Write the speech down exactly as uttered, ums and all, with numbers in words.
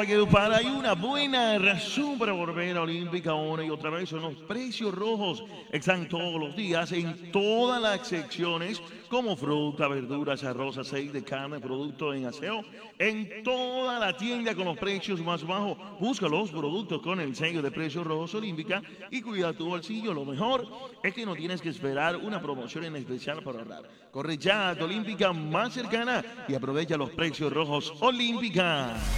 que para hay una buena razón para volver a Olímpica una y otra vez son los precios rojos. Están todos los días en todas las secciones como fruta, verduras, arroz, aceite, carne, productos en aseo. En toda la tienda con los precios más bajos. Busca los productos con el sello de precios rojos Olímpica y cuida tu bolsillo. Lo mejor es que no tienes que esperar una promoción en especial para ahorrar. Corre ya a tu Olímpica más cercana y aprovecha los precios rojos Olímpica.